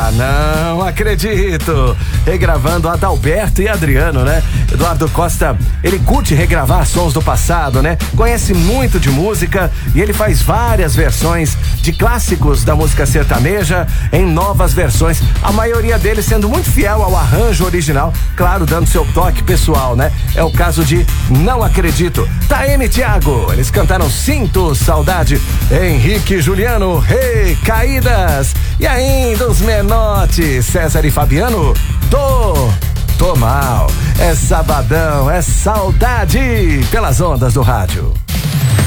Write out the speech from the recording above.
Não acredito. Regravando Adalberto e Adriano, né? Eduardo Costa, ele curte regravar sons do passado, né? Conhece muito de música e ele faz várias versões de clássicos da música sertaneja em novas versões, a maioria deles sendo muito fiel ao arranjo original, claro, dando seu toque pessoal, né? É o caso de Não Acredito. Taeme e Thiago, eles cantaram Sinto Saudade. Henrique e Juliano, Recaídas. E ainda os Menotti, César e Fabiano, Tô mal. É sabadão, é saudade pelas ondas do rádio.